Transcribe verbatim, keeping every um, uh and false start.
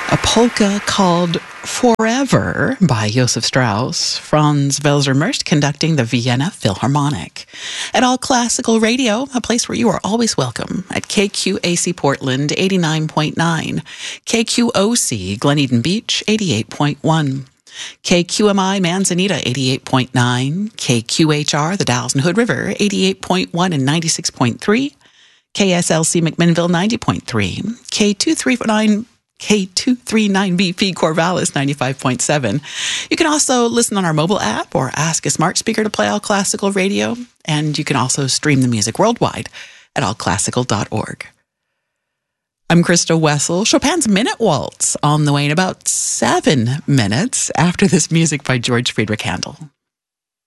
A polka called Forever by Josef Strauss, Franz Welser-Merst conducting the Vienna Philharmonic. At All Classical Radio, a place where you are always welcome, at K Q A C Portland eighty-nine point nine, K Q O C Glen Eden Beach eighty-eight point one, K Q M I Manzanita eighty-eight point nine, K Q H R the Dalles and Hood River eighty-eight point one and ninety-six point three, K S L C McMinnville ninety point three, K two thirty-nine K two thirty-nine B P Corvallis ninety-five point seven. You can also listen on our mobile app or ask a smart speaker to play All Classical Radio. And you can also stream the music worldwide at all classical dot org. I'm Krista Wessel. Chopin's Minute Waltz on the way in about seven minutes after this music by George Friedrich Handel.